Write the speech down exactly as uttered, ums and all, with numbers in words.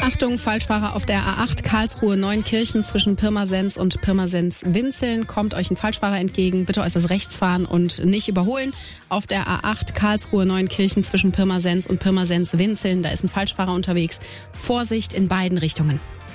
Achtung, Falschfahrer auf der A acht Karlsruhe-Neunkirchen zwischen Pirmasens und Pirmasens-Winzeln. Kommt euch ein Falschfahrer entgegen, bitte äußerst rechts fahren und nicht überholen. Auf der A acht Karlsruhe-Neunkirchen zwischen Pirmasens und Pirmasens-Winzeln, da ist ein Falschfahrer unterwegs. Vorsicht in beiden Richtungen.